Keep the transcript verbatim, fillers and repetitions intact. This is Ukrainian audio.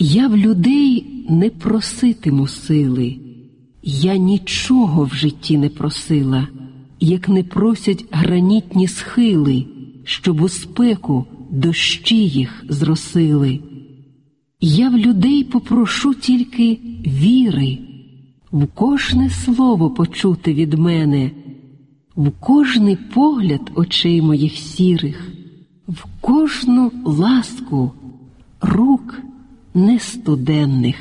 Я в людей не проситиму сили, я нічого в житті не просила, як не просять гранітні схили, щоб у спеку дощі їх зросили. Я в людей попрошу тільки віри, в кожне слово почути від мене, в кожний погляд очей моїх сірих, в кожну ласку рук нестуденних.